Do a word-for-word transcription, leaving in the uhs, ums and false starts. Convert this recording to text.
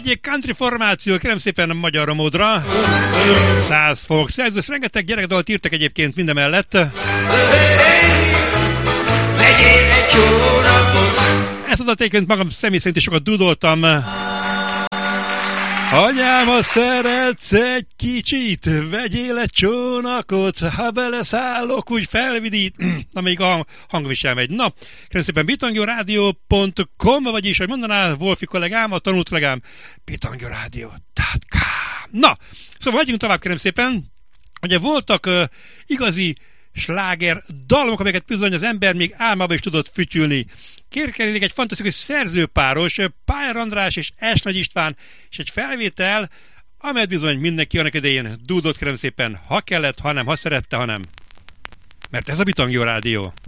egyik country formáció, kérem szépen magyarra módra. Száz folk szerzős, rengeteg gyerekdalt írtak egyébként mindemellett. Ezt az atéként magam személy szerint is sokat dudoltam. Anyám, ha szeretsz egy kicsit, vegyél egy csónakot, ha beleszállok, úgy felvidít. Na, még a hangvisel megy. Na, kérem szépen bitangyoradio pont com, vagyis, hogy mondaná Wolfi kollégám, a tanult kollégám, bitangyoradio pont com. Na, szóval hagyjunk tovább, kérem szépen. Ugye voltak uh, igazi sláger dalok, amelyeket bizony az ember még álmába is tudott fütyülni. Kérkelik egy fantasztikus szerzőpáros, Pályár András és S. Nagy István, és egy felvétel, amelyet bizony mindenki annak idején dúdott, kérem szépen, ha kellett, ha nem, ha szerette, ha nem. Mert ez a Bitangjó Rádió.